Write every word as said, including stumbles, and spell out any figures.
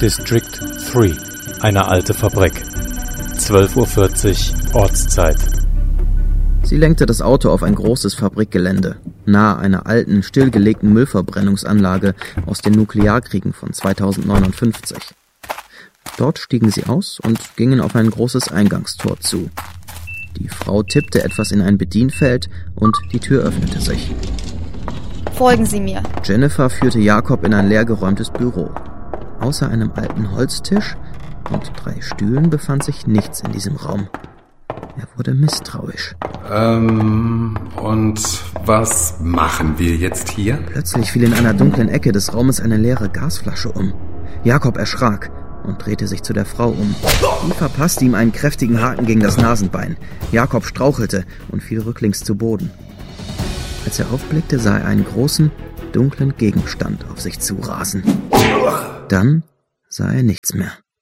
District drei, eine alte Fabrik. zwölf Uhr vierzig Ortszeit. Sie lenkte das Auto auf ein großes Fabrikgelände, nahe einer alten, stillgelegten Müllverbrennungsanlage aus den Nuklearkriegen von zweitausendneunundfünfzig. Dort stiegen sie aus und gingen auf ein großes Eingangstor zu. Die Frau tippte etwas in ein Bedienfeld und die Tür öffnete sich. Folgen Sie mir. Jennifer führte Jakob in ein leergeräumtes Büro. Außer einem alten Holztisch und drei Stühlen befand sich nichts in diesem Raum. Er wurde misstrauisch. Ähm, und was machen wir jetzt hier? Plötzlich fiel in einer dunklen Ecke des Raumes eine leere Gasflasche um. Jakob erschrak und drehte sich zu der Frau um. Die verpasste ihm einen kräftigen Haken gegen das Nasenbein. Jakob strauchelte und fiel rücklings zu Boden. Als er aufblickte, sah er einen großen, dunklen Gegenstand auf sich zurasen. Dann sah er nichts mehr.